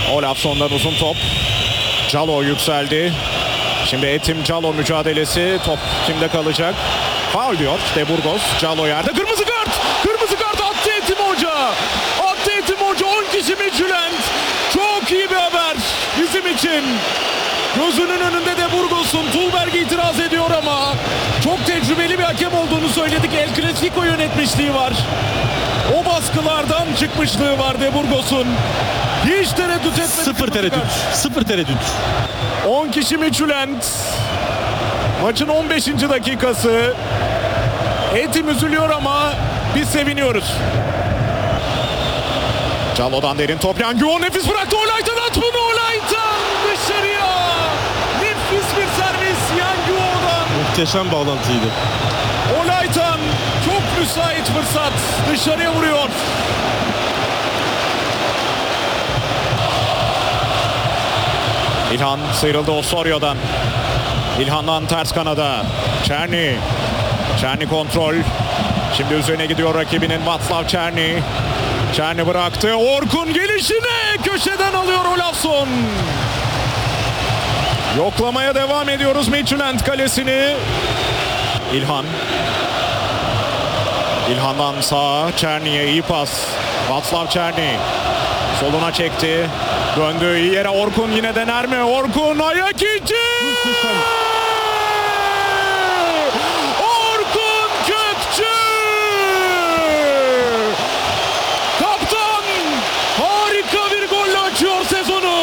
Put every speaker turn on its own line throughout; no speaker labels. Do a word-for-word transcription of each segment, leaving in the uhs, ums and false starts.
Olafson'dan uzun top. Calo yükseldi. Şimdi Etim Calo mücadelesi. Top kimde kalacak? Faul diyor De Burgos. Calo yerde. Kırmızı kart! Kırmızı kart attı Etim Hoca. Attı Etim Hoca. on kişi Midtjylland. Çok iyi bir haber bizim için. Gözünün önünde De Burgos'un. Tulberg itiraz ediyor ama çok tecrübeli bir hakem olduğunu söyledik. El Clasico yönetmişliği var. O baskılardan çıkmışlığı var De Burgos'un. Hiç tereddüt etmedi.
Sıfır tereddüt. Sıfır tereddüt.
on kişi Midtjylland. Maçın on beşinci dakikası. Etim üzülüyor ama biz seviniyoruz. Calo'dan derin top. Yanguo nefis bıraktı. Olaytan at bunu. Olaytan dışarıya. Nefis bir servis Yanguo'dan.
Muhteşem bağlantıydı.
Olaytan çok müsait fırsat. Dışarıya vuruyor. İlhan sıyrıldı Osorio'dan. İlhan'dan ters kanada. Çerni. Çerni kontrol. Şimdi üzerine gidiyor rakibinin Václav Černý. Černý bıraktı. Orkun gelişine köşeden alıyor Olafsson. Yoklamaya devam ediyoruz Midtjylland kalesini. İlhan. İlhan'dan sağa. Černy'e iyi pas. Václav Černý. Soluna çekti. Döndü iyi yere. Orkun yine dener mi? Orkun ayak içi. Orkun Kökçü. Kaptan harika bir golle açıyor sezonu.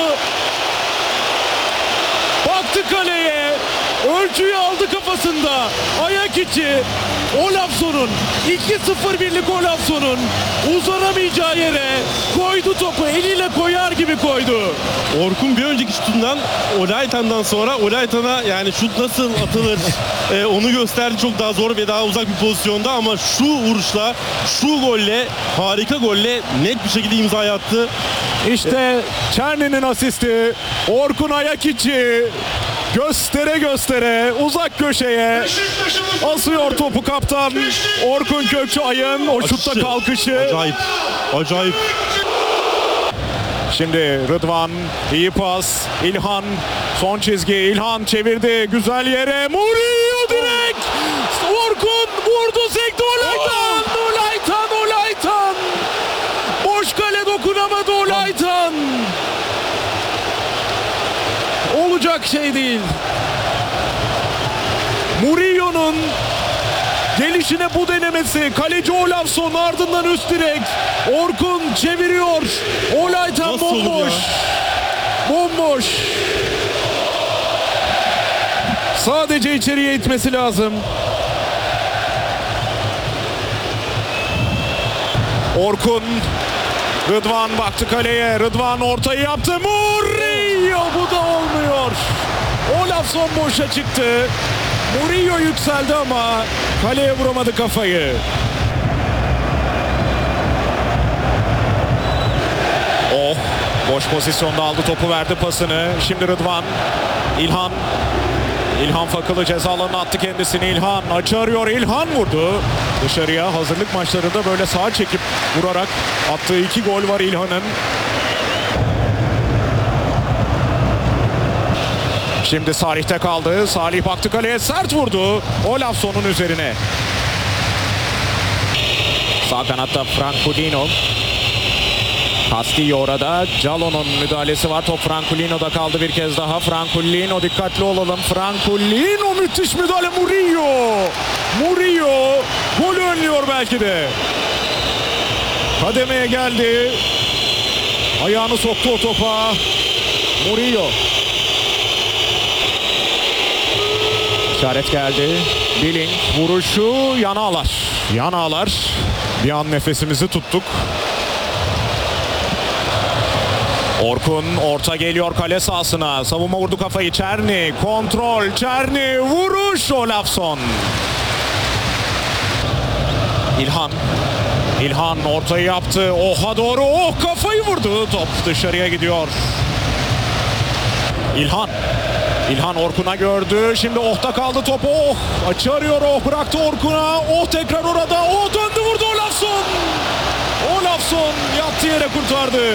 Baktı kaleye. Ölçüyü aldı kafasında. Ayak içi. Olafsson'un iki sıfır birlik Olafsson'un uzanamayacağı yere koydu topu, eliyle koyar gibi koydu.
Orkun bir önceki şutundan Olaytan'dan sonra Olaytan'a yani şut nasıl atılır e, onu gösterdi, çok daha zor ve daha uzak bir pozisyonda ama şu vuruşla, şu golle, harika golle net bir şekilde imzayı attı.
İşte Černy'nin asisti. Orkun ayak içi. Göstere göstere uzak köşeye asıyor topu kaptan Orkun Kökçü Ay'ın o şutta
Açısı.
kalkışı.
Acayip, acayip.
Şimdi Rıdvan iyi pas. İlhan son çizgi. İlhan çevirdi güzel yere. Murillo direkt. Orkun vurdu sekti. Olaytan. Olaytan. Olaytan. Boş kale dokunamadı Olaytan. Olacak şey değil. Murillo'nun gelişine bu denemesi. Kaleci Olafsson ardından üst direk. Orkun çeviriyor. Olaytan
Nasıl olur
bomboş.
ya?
Bomboş. Sadece içeriye itmesi lazım. Orkun. Rıdvan baktı kaleye. Rıdvan ortayı yaptı. Murillo bu da olmuyor. Olafsson boşa çıktı. Murillo yükseldi ama kaleye vuramadı kafayı. Oh, boş pozisyonda aldı topu, verdi pasını. Şimdi Rıdvan. İlhan. İlhan Fakılı ceza alanına attı kendisini. İlhan açı arıyor. İlhan vurdu. Dışarıya hazırlık maçlarında böyle sağa çekip vurarak attığı iki gol var İlhan'ın. Şimdi Salih'te kaldı. Salih baktı kaleye, sert vurdu. Olafsson'un üzerine. Sağ kanatta Franculino. Castillo orada. Calo'nun müdahalesi var. Top Franculino'da kaldı bir kez daha. Franculino, dikkatli olalım. Franculino müthiş müdahale. Murillo. Murillo golü önlüyor belki de. Kademeye geldi. Ayağını soktu o topa. Murillo. İşaret geldi. Billing vuruşu yana ağlar. Yana ağlar. Bir an nefesimizi tuttuk. Orkun orta geliyor kale sahasına. Savunma vurdu kafayı. Černý kontrol. Černý vuruş. Olafsson. İlhan. İlhan ortayı yaptı. Oha doğru. Oh, kafayı vurdu. Top dışarıya gidiyor. İlhan. İlhan Orkun'a gördü. Şimdi Oh'ta kaldı top. Oh, açı arıyor. Oh, bıraktı Orkun'a. Oh, tekrar orada. Oh, döndü vurdu Olafsson. Olafsson yattı yere kurtardı.